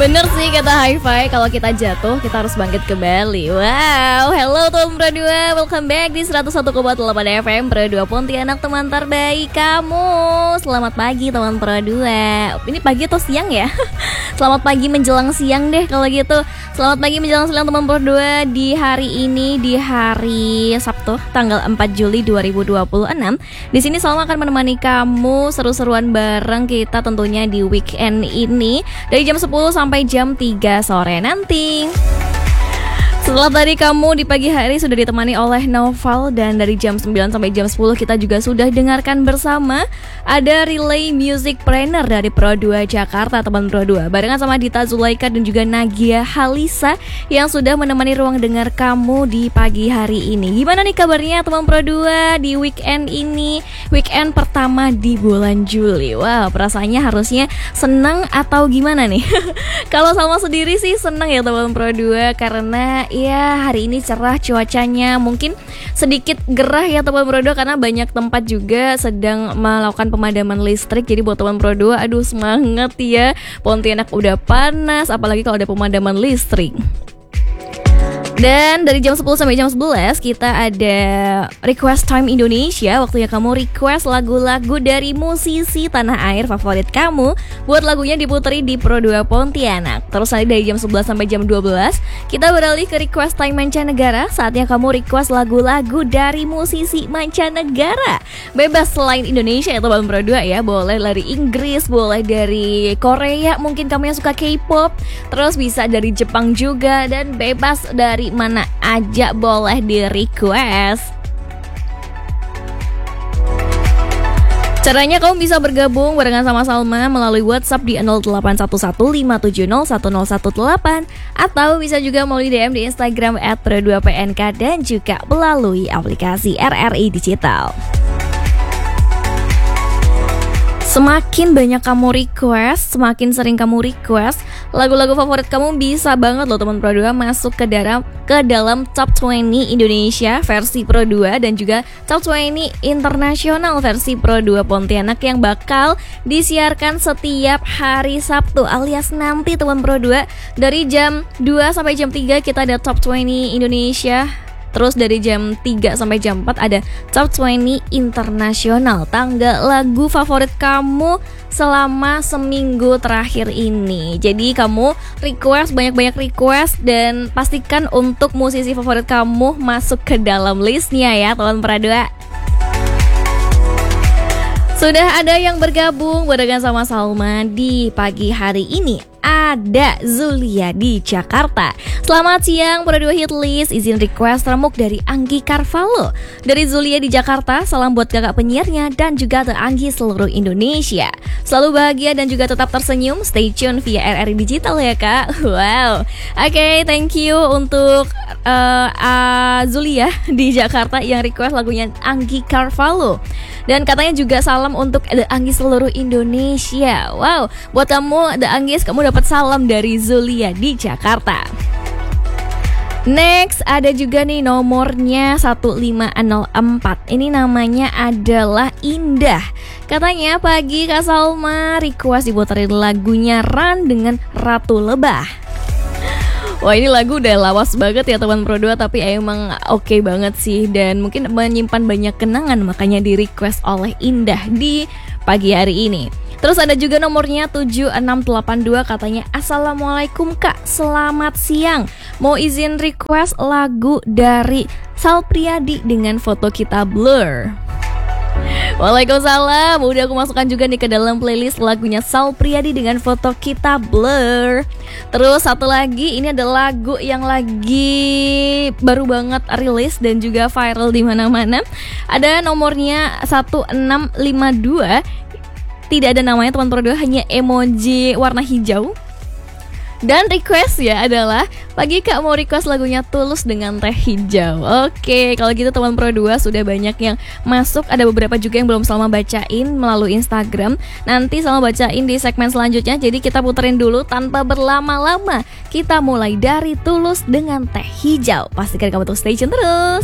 Bener sih kata Hi-Fi, kalau kita jatuh kita harus bangkit kembali. Wow, hello teman Pro 2, welcome back di 101,8 FM Pro 2 Pontianak, teman terbaik kamu. Selamat pagi teman Pro 2. Ini pagi atau siang ya? Selamat pagi menjelang siang deh kalau gitu. Selamat pagi menjelang siang teman Pro 2 di hari ini, di hari Sabtu tanggal 4 Juli 2026. Di sini Salma akan menemani kamu seru-seruan bareng kita tentunya di weekend ini dari jam 10 sampai jam 3 sore nanti. Setelah tadi kamu di pagi hari sudah ditemani oleh Noval, dan dari jam 9 sampai jam 10 kita juga sudah dengarkan bersama ada Relay Music Planner dari Pro 2 Jakarta, teman Pro 2, barengan sama Dita Zulaika dan juga Nagia Halisa yang sudah menemani ruang dengar kamu di pagi hari ini. Gimana nih kabarnya teman Pro 2 di weekend ini? Weekend pertama di bulan Juli. Wow, perasaannya harusnya senang atau gimana nih? Kalau Salma sendiri sih senang ya teman Pro 2, karena ya hari ini cerah cuacanya, mungkin sedikit gerah ya teman Pro 2 karena banyak tempat juga sedang melakukan pemadaman listrik. Jadi buat teman Pro 2, aduh semangat ya, Pontianak udah panas apalagi kalau ada pemadaman listrik. Dan dari jam 10 sampai jam 11 kita ada Request Time Indonesia. Waktunya kamu request lagu-lagu dari musisi tanah air favorit kamu, buat lagunya diputeri di Pro 2 Pontianak. Terus nanti dari jam 11 sampai jam 12 kita beralih ke Request Time Mancanegara. Saatnya kamu request lagu-lagu dari musisi mancanegara. Bebas selain Indonesia ya teman Pro 2 ya. Boleh dari Inggris, boleh dari Korea, mungkin kamu yang suka K-pop. Terus bisa dari Jepang juga, dan bebas dari mana aja boleh di request. Caranya kamu bisa bergabung barengan sama Salma melalui WhatsApp di 081157010118, atau bisa juga melalui DM di Instagram @pro2pnk dan juga melalui aplikasi RRI Digital. Semakin banyak kamu request, semakin sering kamu request, lagu-lagu favorit kamu bisa banget loh teman Pro 2 masuk ke dalam Top 20 Indonesia versi Pro 2 dan juga Top 20 Internasional versi Pro 2 Pontianak yang bakal disiarkan setiap hari Sabtu, alias nanti teman Pro 2 dari jam 2 sampai jam 3 kita ada Top 20 Indonesia. Terus dari jam 3 sampai jam 4 ada Top 20 Internasional, tangga lagu favorit kamu selama seminggu terakhir ini. Jadi kamu request, banyak-banyak request, dan pastikan untuk musisi favorit kamu masuk ke dalam listnya ya teman Pro 2. Sudah ada yang bergabung barengan sama Salma di pagi hari ini. Ada Zulia di Jakarta. Selamat siang Pro 2 Hit List. Izin request remuk dari Anggi Carvalho. Dari Zulia di Jakarta, salam buat kakak penyiarnya dan juga The Anggi seluruh Indonesia. Selalu bahagia dan juga tetap tersenyum. Stay tune via RRI Digital ya kak. Wow. Oke, thank you untuk Zulia di Jakarta yang request lagunya Anggi Carvalho. Dan katanya juga salam untuk The Anggi seluruh Indonesia. Wow, buat kamu The Anggis, kamu dapat salam dari Zulia di Jakarta. Next ada juga nih nomornya 1504. Ini namanya adalah Indah. Katanya pagi Kak Salma, request diputerin lagunya Run dengan Ratu Lebah. Wah, ini lagu udah lawas banget ya teman Pro 2, tapi emang oke banget sih, dan mungkin menyimpan banyak kenangan, makanya di request oleh Indah di pagi hari ini. Terus ada juga nomornya 7682, katanya Assalamualaikum Kak, selamat siang. Mau izin request lagu dari Sal Priadi dengan foto kita blur. Waalaikumsalam. Udah aku masukkan juga nih ke dalam playlist lagunya Sal Priadi dengan foto kita blur. Terus satu lagi, ini ada lagu yang lagi baru banget rilis dan juga viral di mana-mana. Ada nomornya 1652. Tidak ada namanya teman Pro 2, hanya emoji warna hijau. Dan request ya adalah pagi Kak mau request lagunya Tulus dengan Teh Hijau. Oke, kalau gitu teman Pro 2 sudah banyak yang masuk. Ada beberapa juga yang belum Salma bacain melalui Instagram. Nanti Salma bacain di segmen selanjutnya. Jadi kita puterin dulu tanpa berlama-lama. Kita mulai dari Tulus dengan Teh Hijau. Pastikan kamu tuh stay tune terus.